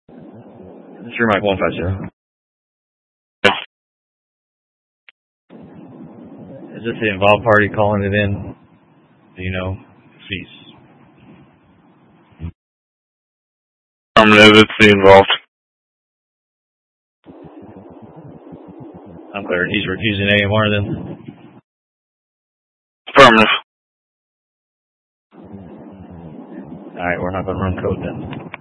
It's your mic 150. Is this the involved party calling it in? Do you know? Cease. Affirmative, it's the involved. I'm clear. He's refusing AMR then? Affirmative. Alright, we're not going to run code then.